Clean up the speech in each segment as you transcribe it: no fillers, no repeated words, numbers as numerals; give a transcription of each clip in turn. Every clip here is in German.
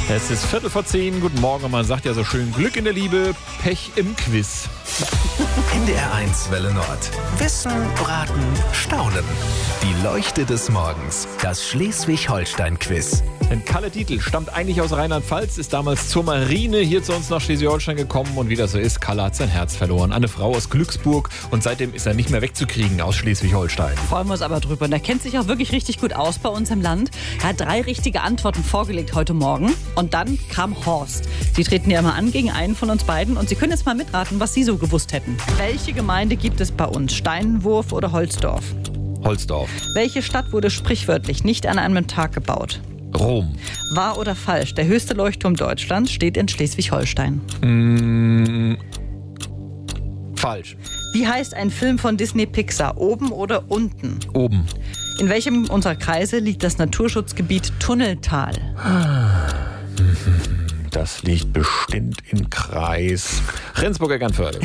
Es ist 10:15, guten Morgen und man sagt ja so schön, Glück in der Liebe, Pech im Quiz. NDR1 Welle Nord. Wissen, Raten, Staunen. Die Leuchte des Morgens. Das Schleswig-Holstein-Quiz. Denn Kalle Dietl stammt eigentlich aus Rheinland-Pfalz, ist damals zur Marine hier zu uns nach Schleswig-Holstein gekommen und wie das so ist, Kalle hat sein Herz verloren. Eine Frau aus Glücksburg und seitdem ist er nicht mehr wegzukriegen aus Schleswig-Holstein. Freuen wir uns aber drüber. Und er kennt sich auch wirklich richtig gut aus bei uns im Land. Er hat 3 richtige Antworten vorgelegt heute Morgen. Und dann kam Horst. Sie treten ja immer an gegen einen von uns beiden. Und Sie können jetzt mal mitraten, was Sie so gewusst hätten. Welche Gemeinde gibt es bei uns? Steinwurf oder Holzdorf? Holzdorf. Welche Stadt wurde sprichwörtlich nicht an einem Tag gebaut? Rom. Wahr oder falsch? Der höchste Leuchtturm Deutschlands steht in Schleswig-Holstein. Falsch. Wie heißt ein Film von Disney Pixar? Oben oder unten? Oben. In welchem unserer Kreise liegt das Naturschutzgebiet Tunneltal? Das liegt bestimmt im Kreis Rendsburg-Eckernförde.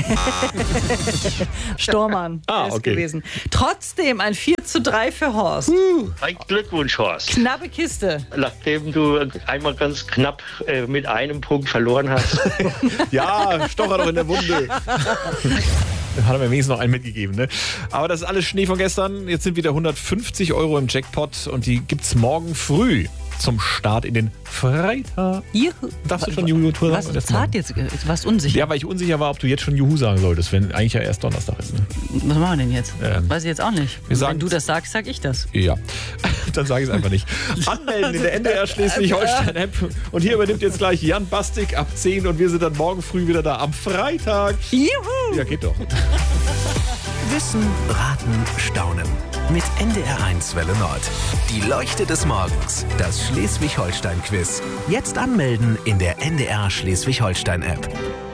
Stormann ist okay. gewesen. Trotzdem ein 4:3 für Horst. Ein Glückwunsch, Horst. Knappe Kiste. Nachdem du einmal ganz knapp mit einem Punkt verloren hast. Ja, Stocher doch in der Wunde. Hat er mir wenigstens noch einen mitgegeben, ne? Aber das ist alles Schnee von gestern. Jetzt sind wieder 150 € im Jackpot und die gibt's morgen früh zum Start in den Freitag. Juhu. Darfst du schon Juhu sagen? Was ist zart jetzt? Du warst unsicher. Ja, weil ich unsicher war, ob du jetzt schon Juhu sagen solltest, wenn eigentlich ja erst Donnerstag ist. Ne? Was machen wir denn jetzt? Weiß ich jetzt auch nicht. sagen Wenn du das sagst, sag ich das. Ja, dann sage ich es einfach nicht. Anmelden in der NDR Schleswig-Holstein-App. Und hier übernimmt jetzt gleich Jan Bastik ab 10 und wir sind dann morgen früh wieder da am Freitag. Juhu! Ja, geht doch. Wissen, Raten, Staunen. Mit NDR1 Welle Nord. Die Leuchte des Morgens. Das Schleswig-Holstein-Quiz. Jetzt anmelden in der NDR Schleswig-Holstein-App.